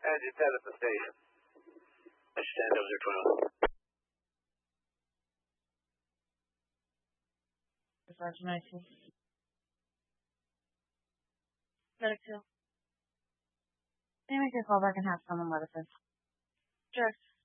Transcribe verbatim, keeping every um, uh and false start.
And you said at the station. I stand over there, twelve. Sergeant I C. Medic two. Can you make your call back and have someone let us in? Sure.